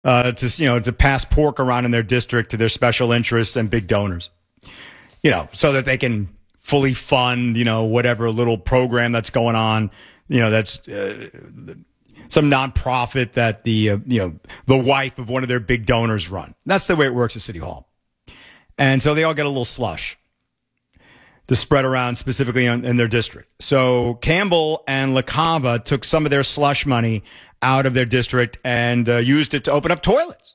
to pass pork around in their district to their special interests and big donors, so that they can fully fund, whatever little program that's going on, that's some nonprofit that the wife of one of their big donors run. That's the way it works at City Hall. And so they all get a little slush to spread around specifically in their district. So Campbell and LaCava took some of their slush money out of their district and used it to open up toilets.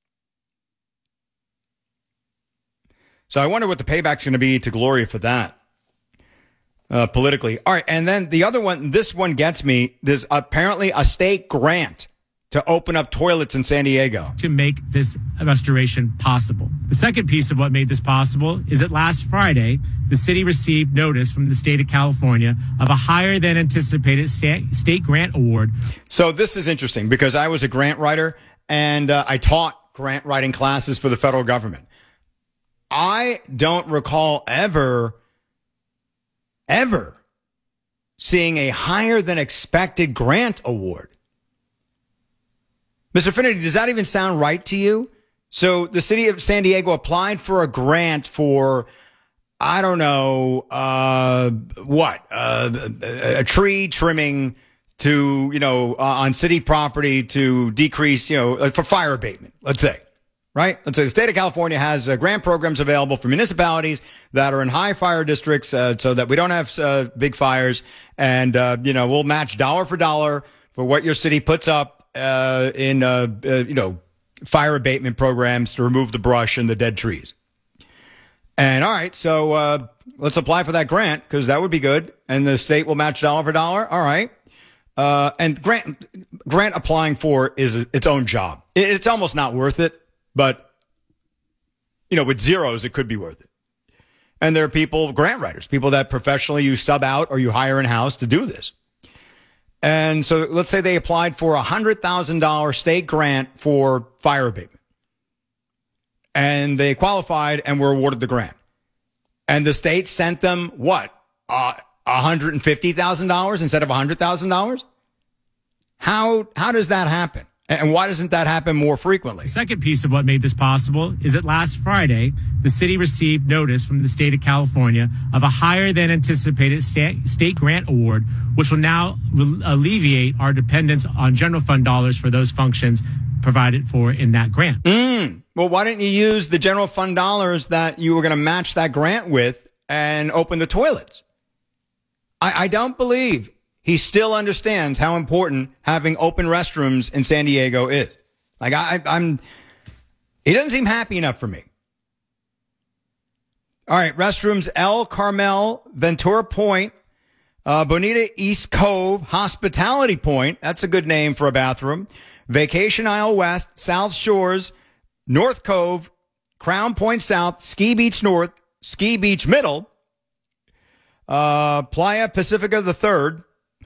So I wonder what the payback's going to be to Gloria for that politically. All right, and then the other one, this one gets me. There's apparently a state grant to open up toilets in San Diego. To make this restoration possible. The second piece of what made this possible is that last Friday, the city received notice from the state of California of a higher than anticipated state grant award. So this is interesting because I was a grant writer and I taught grant writing classes for the federal government. I don't recall ever seeing a higher than expected grant award. Mr. Finnerty, does that even sound right to you? So the city of San Diego applied for a grant for, I don't know, a tree trimming to, on city property to decrease, for fire abatement, let's say. Right? Let's say the state of California has grant programs available for municipalities that are in high fire districts so that we don't have big fires. And, we'll match dollar for dollar for what your city puts up in fire abatement programs to remove the brush and the dead trees. And all right, so let's apply for that grant because that would be good. And the state will match dollar for dollar. All right. And grant applying for is its own job. It's almost not worth it. But, with zeros, it could be worth it. And there are people, grant writers, people that professionally you sub out or you hire in-house to do this. And so let's say they applied for a $100,000 state grant for fire abatement. And they qualified and were awarded the grant. And the state sent them what? $150,000 instead of $100,000? How does that happen? And why doesn't that happen more frequently? The second piece of what made this possible is that last Friday, the city received notice from the state of California of a higher than anticipated state grant award, which will now alleviate our dependence on general fund dollars for those functions provided for in that grant. Well, why didn't you use the general fund dollars that you were going to match that grant with and open the toilets? I don't believe he still understands how important having open restrooms in San Diego is. Like he doesn't seem happy enough for me. All right. Restrooms, El Carmel, Ventura Point, Bonita East Cove, Hospitality Point. That's a good name for a bathroom. Vacation Isle West, South Shores, North Cove, Crown Point South, Ski Beach North, Ski Beach Middle, Playa Pacifica the Third,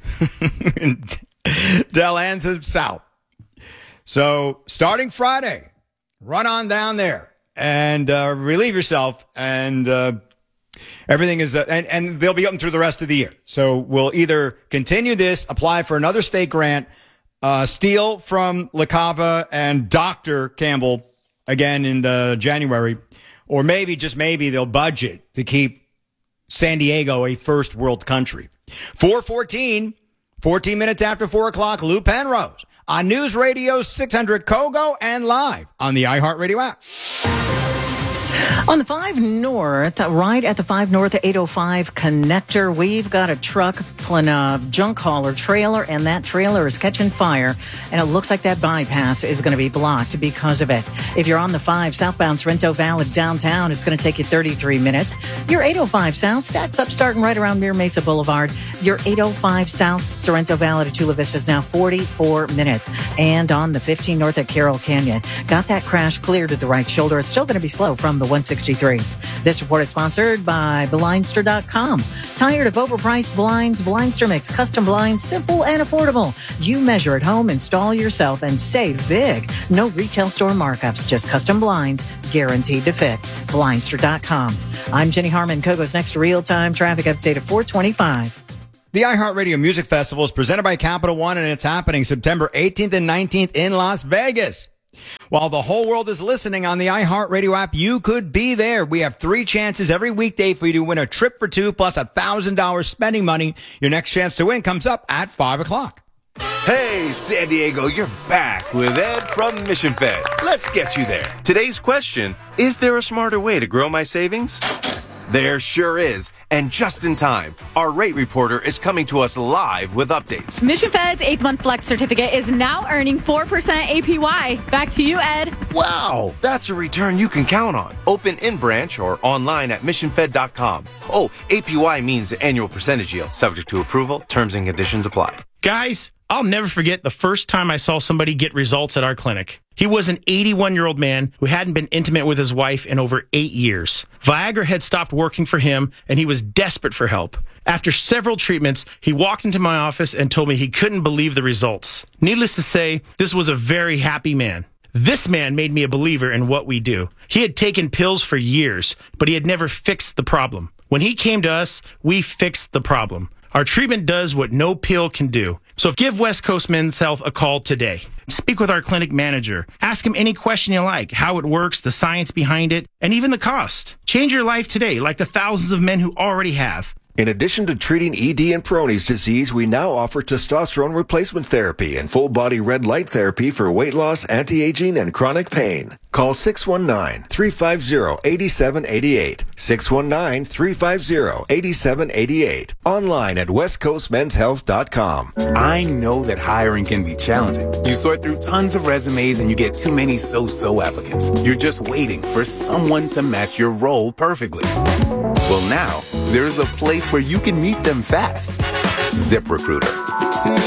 Del Anza South. So starting Friday, run on down there and relieve yourself, and everything is and they'll be open through the rest of the year. So we'll either continue this, apply for another state grant, steal from LaCava and Dr. Campbell again in January, or maybe, just maybe, they'll budget to keep San Diego a first world country. 4:14, 14 minutes after 4 o'clock, Lou Penrose on News Radio 600 Kogo and live on the iHeartRadio app. On the 5 North, right at the 5 North 805 connector, we've got a truck pulling a junk hauler trailer, and that trailer is catching fire, and it looks like that bypass is going to be blocked because of it. If you're on the 5 southbound Sorrento Valley downtown, it's going to take you 33 minutes. Your 805 South stacks up starting right around Mira Mesa Boulevard. Your 805 South Sorrento Valley to Chula Vista is now 44 minutes. And on the 15 North at Carroll Canyon, got that crash cleared at the right shoulder. It's still going to be slow from the 163. This report is sponsored by Blindster.com. Tired of overpriced blinds? Blindster makes custom blinds simple and affordable. You measure at home, install yourself, and save big. No retail store markups, just custom blinds guaranteed to fit. Blindster.com. I'm Jenny Harmon. Kogo's next real-time traffic update at 425. The iHeartRadio Music Festival is presented by Capital One, and it's happening September 18th and 19th in Las Vegas. While the whole world is listening on the iHeartRadio app, you could be there. We have 3 chances every weekday for you to win a trip for 2 plus $1,000 spending money. Your next chance to win comes up at 5 o'clock. Hey, San Diego, you're back with Ed from Mission Fed. Let's get you there. Today's question, is there a smarter way to grow my savings? There sure is. And just in time, our rate reporter is coming to us live with updates. Mission Fed's 8th-month flex certificate is now earning 4% APY. Back to you, Ed. Wow, that's a return you can count on. Open in branch or online at missionfed.com. Oh, APY means the annual percentage yield. Subject to approval, terms and conditions apply. Guys, I'll never forget the first time I saw somebody get results at our clinic. He was an 81-year-old man who hadn't been intimate with his wife in over 8 years. Viagra had stopped working for him, and he was desperate for help. After several treatments, he walked into my office and told me he couldn't believe the results. Needless to say, this was a very happy man. This man made me a believer in what we do. He had taken pills for years, but he had never fixed the problem. When he came to us, we fixed the problem. Our treatment does what no pill can do. So give West Coast Men's Health a call today. Speak with our clinic manager. Ask him any question you like, how it works, the science behind it, and even the cost. Change your life today like the thousands of men who already have. In addition to treating ED and Peyronie's disease, we now offer testosterone replacement therapy and full-body red light therapy for weight loss, anti-aging, and chronic pain. Call 619-350-8788. 619-350-8788. Online at westcoastmenshealth.com. I know that hiring can be challenging. You sort through tons of resumes and you get too many so-so applicants. You're just waiting for someone to match your role perfectly. Well, now, there's a place where you can meet them fast. ZipRecruiter.